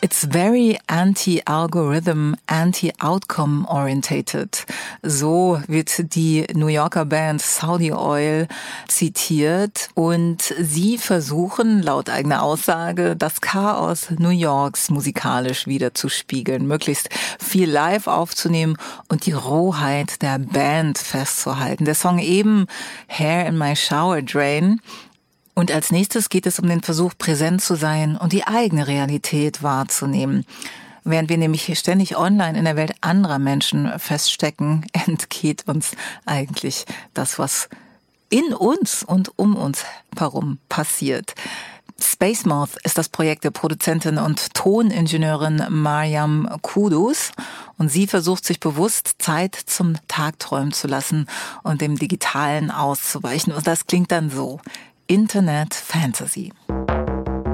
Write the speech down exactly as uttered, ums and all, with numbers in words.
It's very anti-algorithm, anti-outcome orientated. So wird die New Yorker Band Saudi Oil zitiert und sie versuchen laut eigener Aussage das Chaos New Yorks musikalisch wieder zu spiegeln, möglichst viel live aufzunehmen und die Rohheit der Band festzuhalten. Der Song eben Hair in My Shower Drain. Und als nächstes geht es um den Versuch, präsent zu sein und die eigene Realität wahrzunehmen. Während wir nämlich ständig online in der Welt anderer Menschen feststecken, entgeht uns eigentlich das, was in uns und um uns herum passiert. Space Moth ist das Projekt der Produzentin und Toningenieurin Mariam Kudus. Und sie versucht sich bewusst Zeit zum Tagträumen zu lassen und dem Digitalen auszuweichen. Und das klingt dann so: Internet Fantasy.